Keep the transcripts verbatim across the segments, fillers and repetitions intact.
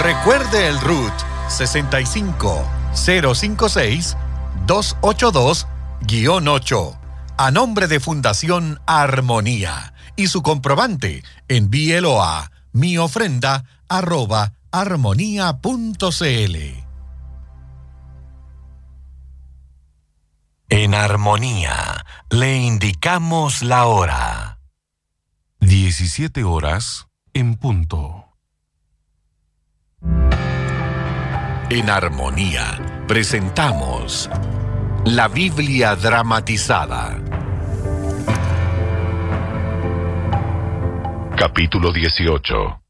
Recuerde el R U T sesenta y cinco cero cincuenta y seis dos ochenta y dos guión ocho. A nombre de Fundación Armonía. Y su comprobante, envíelo a miofrenda arroba armonía punto cl. En Armonía le indicamos la hora. diecisiete horas en punto. En Armonía presentamos la Biblia dramatizada. Capítulo dieciocho.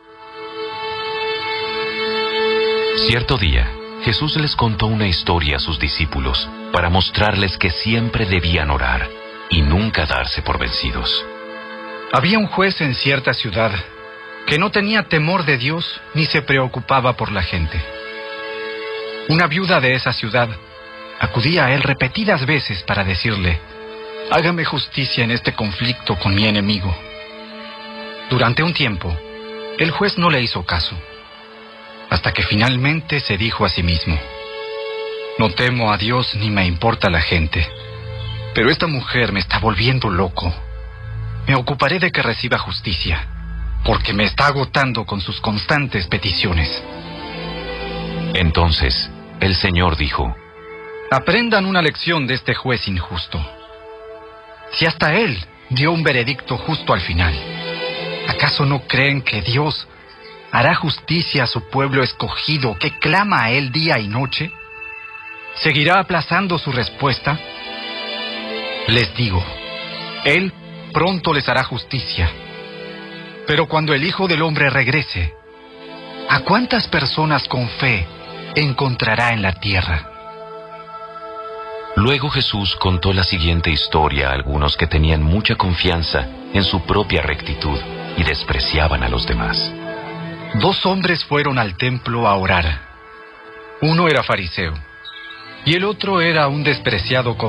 Cierto día, Jesús les contó una historia a sus discípulos para mostrarles que siempre debían orar y nunca darse por vencidos. Había un juez en cierta ciudad que no tenía temor de Dios ni se preocupaba por la gente. Una viuda de esa ciudad acudía a él repetidas veces para decirle: hágame justicia en este conflicto con mi enemigo. Durante un tiempo, el juez no le hizo caso, hasta que finalmente se dijo a sí mismo: no temo a Dios ni me importa la gente, pero esta mujer me está volviendo loco. Me ocuparé de que reciba justicia, porque me está agotando con sus constantes peticiones. Entonces, el Señor dijo: aprendan una lección de este juez injusto. Si hasta él dio un veredicto justo al final, ¿acaso no creen que Dios hará justicia a su pueblo escogido que clama a él día y noche? ¿Seguirá aplazando su respuesta? Les digo, él pronto les hará justicia. Pero cuando el Hijo del Hombre regrese, ¿a cuántas personas con fe encontrará en la tierra? Luego Jesús contó la siguiente historia a algunos que tenían mucha confianza en su propia rectitud y despreciaban a los demás. Dos hombres fueron al templo a orar. Uno era fariseo y el otro era un despreciado